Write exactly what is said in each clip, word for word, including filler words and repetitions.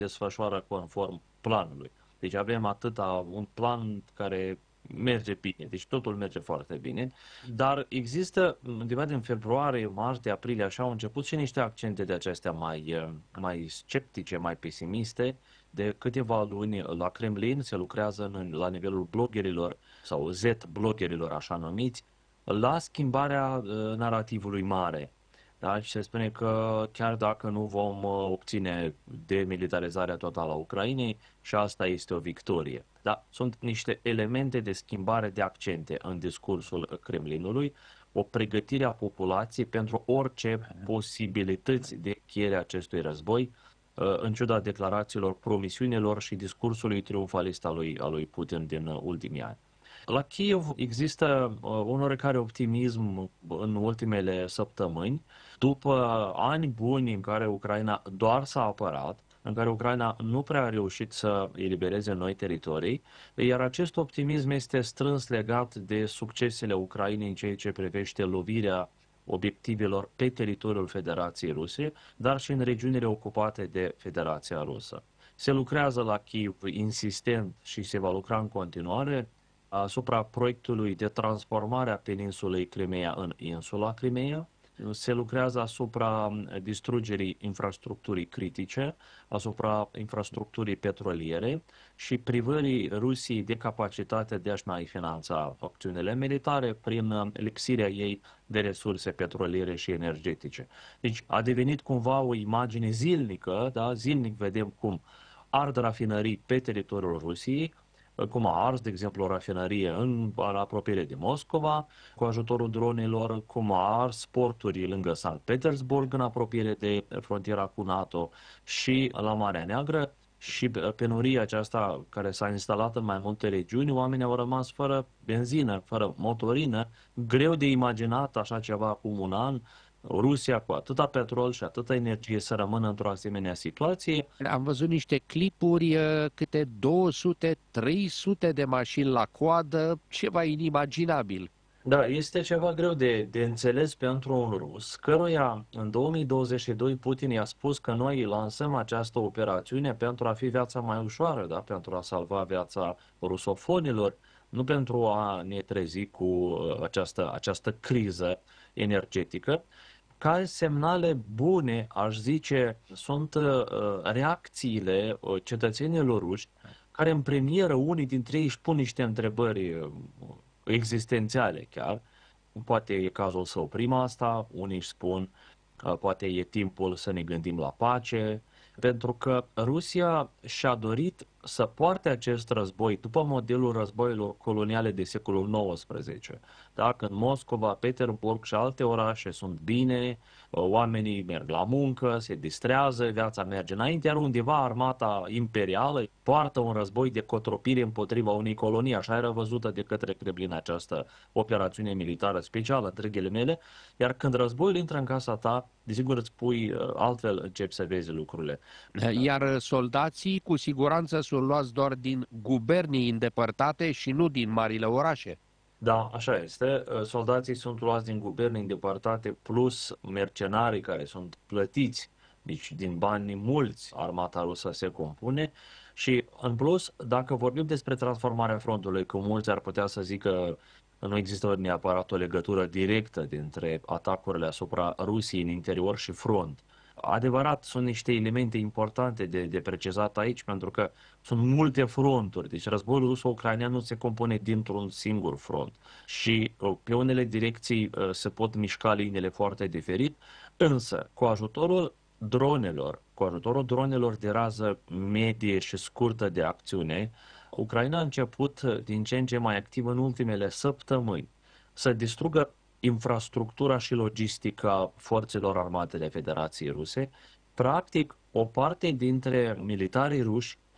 desfășoară conform planului. Deci avem atâta un plan care merge bine, deci totul merge foarte bine, dar există, undeva din februarie, martie, aprilie, așa au început și niște accente de acestea mai, mai sceptice, mai pesimiste. De câteva luni la Kremlin se lucrează în, la nivelul bloggerilor sau Z-bloggerilor așa numiți, la schimbarea uh, narativului mare. Da? Și se spune că chiar dacă nu vom uh, obține demilitarizarea totală a Ucrainei, și asta este o victorie. Da? Sunt niște elemente de schimbare de accente în discursul Kremlinului, o pregătire a populației pentru orice posibilități de încheiere a acestui război, uh, în ciuda declarațiilor, promisiunilor și discursului triumfalist al lui, al lui Putin din uh, ultimii ani. La Kiev există uh, un oarecare optimism în ultimele săptămâni, după ani buni în care Ucraina doar s-a apărat, în care Ucraina nu prea a reușit să elibereze noi teritorii, iar acest optimism este strâns legat de succesele Ucrainei în ceea ce privește lovirea obiectivelor pe teritoriul Federației Ruse, dar și în regiunile ocupate de Federația Rusă. Se lucrează la Kiev insistent și se va lucra în continuare asupra proiectului de transformare a peninsulei Crimea în insula Crimea. Se lucrează asupra distrugerii infrastructurii critice, asupra infrastructurii petroliere și privării Rusiei de capacitatea de a-și mai finanța acțiunile militare prin lipsirea ei de resurse petroliere și energetice. Deci a devenit cumva o imagine zilnică, da? Zilnic vedem cum ard rafinării pe teritoriul Rusiei, cum a ars, de exemplu, o rafinărie în apropiere de Moscova, cu ajutorul dronelor, cum a ars porturi lângă Sankt Petersburg, în apropiere de frontiera cu NATO și la Marea Neagră, și penuria aceasta care s-a instalat în mai multe regiuni, oamenii au rămas fără benzină, fără motorină, greu de imaginat așa ceva acum un an, Rusia cu atâta petrol și atâta energie să rămână într-o asemenea situație. Am văzut niște clipuri, câte două sute trei sute de mașini la coadă, ceva inimaginabil. Da, este ceva greu de, de înțeles pentru un rus, căruia în două mii douăzeci și doi Putin i-a spus că noi lansăm această operațiune pentru a fi viața mai ușoară, da? Pentru a salva viața rusofonilor, nu pentru a ne trezi cu această, această criză energetică. Ca semnale bune, aș zice, sunt uh, reacțiile cetățenilor ruși, care în premieră, unii dintre ei își pun niște întrebări uh, existențiale chiar. Poate e cazul să oprim asta, unii își spun că poate e timpul să ne gândim la pace, pentru că Rusia și-a dorit să poarte acest război după modelul războiilor coloniale de secolul nouăsprezece. Da? Când Moscova, Petersburg și alte orașe sunt bine, oamenii merg la muncă, se distrează, viața merge înainte, iar undeva armata imperială poartă un război de cotropire împotriva unei colonii. Așa era văzută de către Kremlin această operațiune militară specială, între ghilimele, iar când războiul intră în casa ta, desigur îți pui altfel, începi să vezi lucrurile. Iar soldații cu siguranță sunt luați doar din gubernii îndepărtate și nu din marile orașe. Da, așa este. Soldații sunt luați din guverne îndepărtate, plus mercenarii care sunt plătiți, deci din bani mulți armata rusă se compune. Și în plus, dacă vorbim despre transformarea frontului, că mulți ar putea să zică că nu există neapărat o legătură directă dintre atacurile asupra Rusiei în interior și front. Adevărat, sunt niște elemente importante de, de precizat aici, pentru că sunt multe fronturi. Deci războiul ruso-ucrainean nu se compune dintr-un singur front. Și pe unele direcții se pot mișca liniile foarte diferit, însă cu ajutorul dronelor, cu ajutorul dronelor de rază medie și scurtă de acțiune, Ucraina a început din ce în ce mai activ în ultimele săptămâni să distrugă infrastructura și logistica forțelor armate ale Federației Ruse. Practic, o parte dintre militarii ruși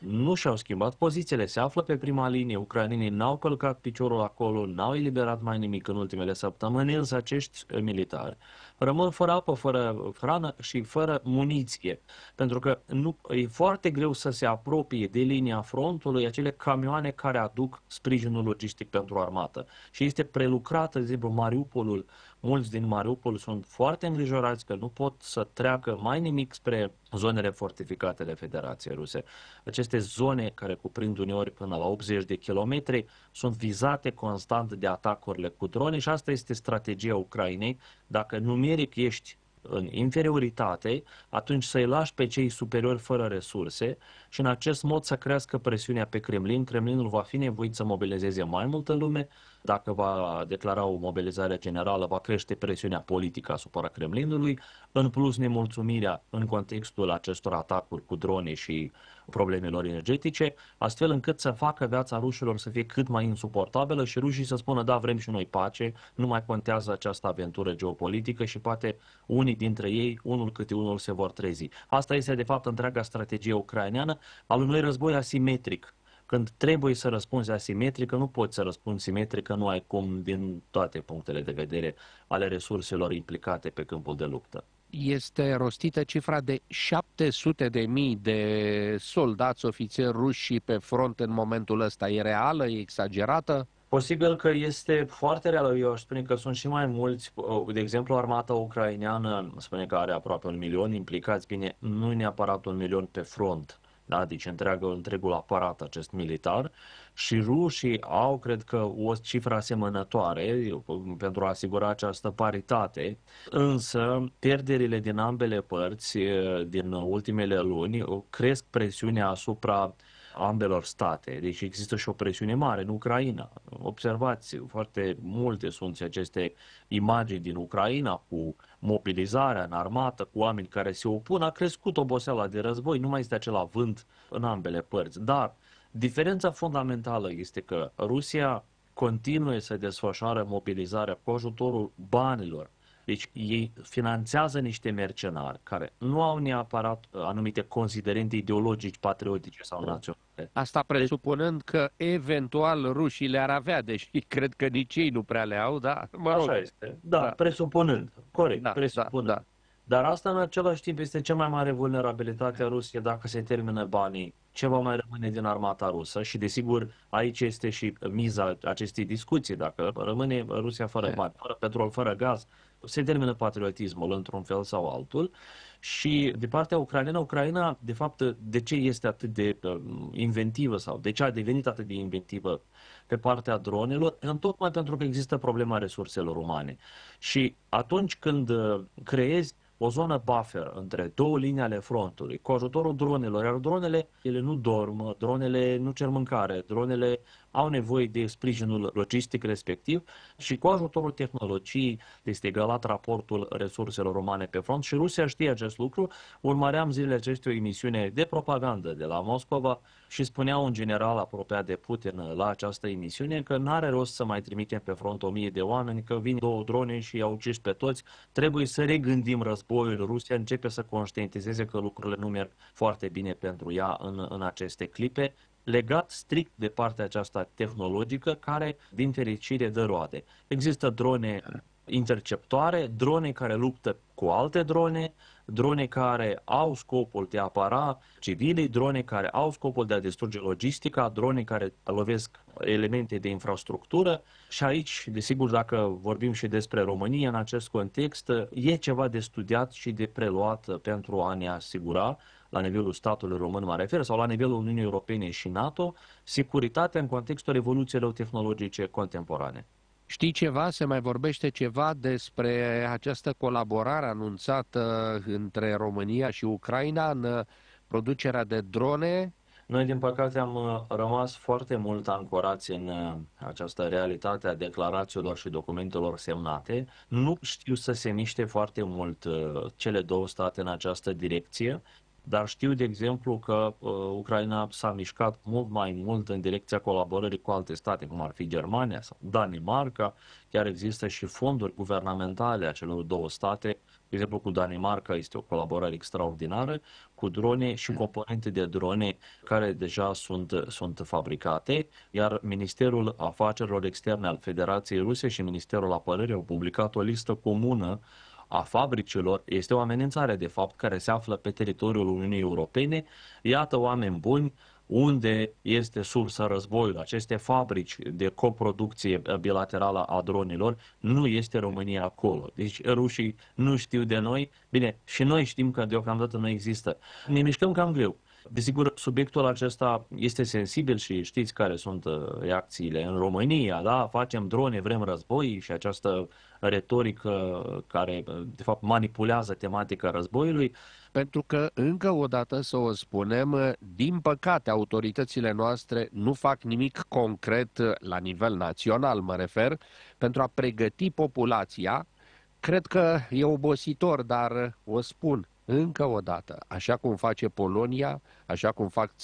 nu și-au schimbat pozițiile, se află pe prima linie, ucrainenii n-au călcat piciorul acolo, n-au eliberat mai nimic în ultimele săptămâni, însă acești militari rămân fără apă, fără hrană și fără muniție, pentru că nu, e foarte greu să se apropie de linia frontului acele camioane care aduc sprijinul logistic pentru armată. Și este prelucrată, de exemplu, Mariupolul. Mulți din Mariupol sunt foarte îngrijorați că nu pot să treacă mai nimic spre zonele fortificate ale Federației Ruse. Aceste zone, care cuprind uneori până la optzeci de kilometri, sunt vizate constant de atacurile cu drone și asta este strategia Ucrainei. Dacă numeric ești în inferioritate, atunci să-i lași pe cei superiori fără resurse și în acest mod să crească presiunea pe Kremlin. Kremlinul va fi nevoit să mobilizeze mai multă lume. Dacă va declara o mobilizare generală, va crește presiunea politică asupra Kremlinului. În plus, nemulțumirea în contextul acestor atacuri cu drone și problemelor energetice, astfel încât să facă viața rușilor să fie cât mai insuportabilă și rușii să spună, da, vrem și noi pace, nu mai contează această aventură geopolitică și poate unii dintre ei, unul câte unul, se vor trezi. Asta este, de fapt, întreaga strategie ucraineană al unui război asimetric. Când trebuie să răspunzi asimetric, nu poți să răspunzi simetric, nu ai cum din toate punctele de vedere ale resurselor implicate pe câmpul de luptă. Este rostită cifra de șapte sute de mii de soldați, ofițeri ruși pe front în momentul ăsta. E reală? E exagerată? Posibil că este foarte reală. Eu aș spune că sunt și mai mulți. De exemplu, armata ucraineană spune că are aproape un milion implicați. Bine, nu e neapărat un milion pe front. Da? Deci întreagă, întregul aparat acest militar și rușii au, cred că, o cifră asemănătoare pentru a asigura această paritate, însă pierderile din ambele părți din ultimele luni cresc presiunea asupra ambelor state, deci există și o presiune mare în Ucraina. Observați, foarte multe sunt aceste imagini din Ucraina cu mobilizarea în armată, cu oameni care se opun, a crescut oboseala de război, nu mai este acela vânt în ambele părți. Dar diferența fundamentală este că Rusia continuă să desfășoare mobilizarea cu ajutorul banilor. Deci ei finanțează niște mercenari care nu au neapărat anumite considerente ideologici, patriotice sau naționale. Asta presupunând că eventual rușii le-ar avea, deși cred că nici ei nu prea le au, da? Mă rog. Așa este. Da, da, presupunând. Corect, da, presupunând. Da, da. Dar asta în același timp este cea mai mare vulnerabilitate a Rusiei dacă se termină banii. Ce va mai rămâne din armata rusă? Și desigur aici este și miza acestei discuții. Dacă rămâne Rusia fără bani, fără petrol, fără gaz, se termină patriotismul într-un fel sau altul. Și de partea ucraineană, Ucraina, de fapt, de ce este atât de inventivă sau de ce a devenit atât de inventivă pe partea dronelor? Tocmai pentru că există problema resurselor umane. Și atunci când creezi o zonă buffer între două linii ale frontului, cu ajutorul dronelor, iar dronele, ele nu dorm, dronele nu cer mâncare, dronele au nevoie de sprijinul logistic respectiv și cu ajutorul tehnologiei este egalat raportul resurselor umane pe front și Rusia știe acest lucru. Urmăream zilele acestea o emisiune de propagandă de la Moscova și spunea un general apropiat de Putin la această emisiune că n-are rost să mai trimitem pe front o mie de oameni, că vin două drone și i-au ucis pe toți, trebuie să regândim războiul. Rusia începe să conștientizeze că lucrurile nu merg foarte bine pentru ea în, în aceste clipe, legat strict de partea aceasta tehnologică care, din fericire, dă roade. Există drone interceptoare, drone care luptă cu alte drone, drone care au scopul de a apăra civilii, drone care au scopul de a distruge logistica, drone care lovesc elemente de infrastructură și aici, desigur, dacă vorbim și despre România în acest context, e ceva de studiat și de preluat pentru a ne asigura la nivelul statului român, mă refer, sau la nivelul Uniunii Europene și NATO, securitatea în contextul evoluțiilor tehnologice contemporane. Știi ceva? Se mai vorbește ceva despre această colaborare anunțată între România și Ucraina în producerea de drone? Noi, din păcate, am rămas foarte mult ancorați în această realitate a declarațiilor și documentelor semnate. Nu știu să se miște foarte mult cele două state în această direcție. dar știu, de exemplu, că uh, Ucraina s-a mișcat mult mai mult în direcția colaborării cu alte state, cum ar fi Germania sau Danemarca. Chiar există și fonduri guvernamentale a celor două state. De exemplu, cu Danemarca este o colaborare extraordinară, cu drone și componente de drone care deja sunt, sunt fabricate, iar Ministerul Afacerilor Externe al Federației Ruse și Ministerul Apărării au publicat o listă comună a fabricilor. Este o amenințare, de fapt, care se află pe teritoriul Uniunii Europene. Iată oameni buni unde este sursa războiului. Aceste fabrici de coproducție bilaterală a dronilor, nu este România acolo. Deci rușii nu știu de noi. Bine, și noi știm că deocamdată nu există. Ne mișcăm cam greu. Desigur, subiectul acesta este sensibil și știți care sunt reacțiile în România, da? Facem drone, vrem război și această retorică care, de fapt, manipulează tematica războiului. Pentru că, încă o dată să o spunem, din păcate, autoritățile noastre nu fac nimic concret la nivel național, mă refer, pentru a pregăti populația. Cred că e obositor, dar o spun încă o dată, așa cum face Polonia, așa cum fac